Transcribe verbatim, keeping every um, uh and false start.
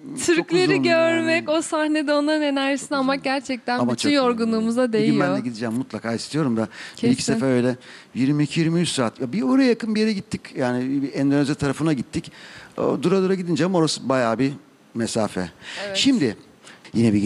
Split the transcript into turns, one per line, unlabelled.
Türkleri görmek, yani o sahnede onların enerjisini almak gerçekten ama bütün yorgunluğumuza değiyor.
Bir gün ben de gideceğim mutlaka, istiyorum da.
Kesin.
Bir iki sefer öyle yirmi iki yirmi üç saat. Ya bir oraya yakın bir yere gittik. Yani bir Endonezya tarafına gittik. O, dura dura gidince ama orası bayağı bir mesafe.
Evet.
Şimdi yine bir